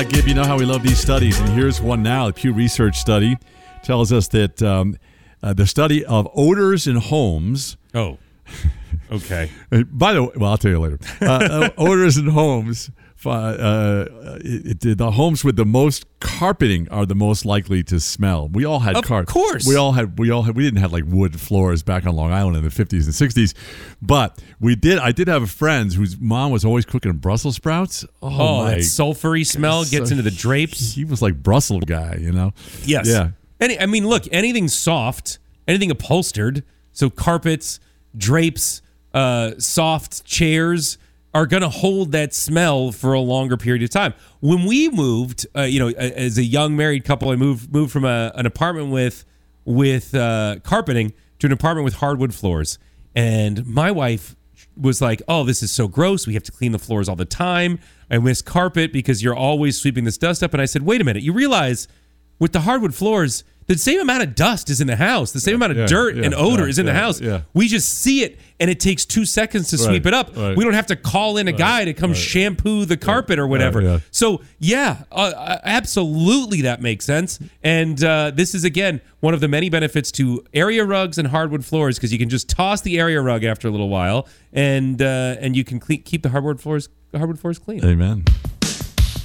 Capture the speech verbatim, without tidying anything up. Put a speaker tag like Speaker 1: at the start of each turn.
Speaker 1: Gabe, you know how we love these studies, and here's one now. The Pew Research study tells us that um, uh, the study of odors in homes.
Speaker 2: Oh, okay.
Speaker 1: By the way, well, I'll tell you later. Uh, uh, odors in homes. Uh, it, it, the homes with the most carpeting are the most likely to smell. We all had carpet.
Speaker 2: Of course.
Speaker 1: We all had. We all had. We didn't have like wood floors back on Long Island in the fifties and sixties, but we did. I did have friends whose mom was always cooking Brussels sprouts. Oh,
Speaker 2: oh
Speaker 1: my
Speaker 2: that sulfury smell gets
Speaker 1: so,
Speaker 2: into the drapes.
Speaker 1: He was like Brussels guy, you know.
Speaker 2: Yes.
Speaker 1: Yeah.
Speaker 2: Any, I mean, look, anything soft, anything upholstered, so carpets, drapes, uh, soft chairs are going to hold that smell for a longer period of time. When we moved, uh, you know, as a young married couple, I moved moved from a, an apartment with with uh, carpeting to an apartment with hardwood floors. And my wife was like, oh, this is so gross. We have to clean the floors all the time. I miss carpet because you're always sweeping this dust up. And I said, wait a minute. You realize with the hardwood floors, the same amount of dust is in the house. The same amount of
Speaker 1: yeah,
Speaker 2: dirt
Speaker 1: yeah,
Speaker 2: and odor
Speaker 1: yeah,
Speaker 2: is in
Speaker 1: yeah,
Speaker 2: the house.
Speaker 1: yeah.
Speaker 2: We just see it, and it takes two seconds to sweep
Speaker 1: Right,
Speaker 2: it up.
Speaker 1: right.
Speaker 2: We don't have to call in a guy to come
Speaker 1: right.
Speaker 2: shampoo the carpet or whatever.
Speaker 1: yeah.
Speaker 2: So, yeah, uh, absolutely that makes sense. And uh, this is, again, one of the many benefits to area rugs and hardwood floors, because you can just toss the area rug after a little while, and uh, and you can cle- keep the hardwood floors hardwood floors clean.
Speaker 1: Amen.